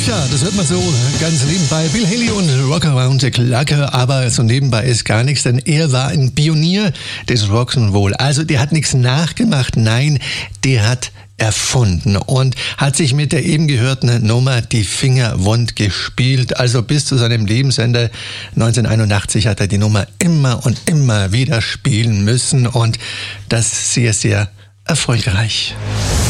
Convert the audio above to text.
Tja, das hört man so ganz nebenbei. Bill Haley und Rock Around the Clock, aber so nebenbei ist gar nichts, denn er war ein Pionier des Rock'n'Roll. Also der hat nichts nachgemacht, nein, der hat erfunden und hat sich mit der eben gehörten Nummer die Finger wund gespielt. Also bis zu seinem Lebensende 1981 hat er die Nummer immer und immer wieder spielen müssen und das sehr, sehr erfolgreich.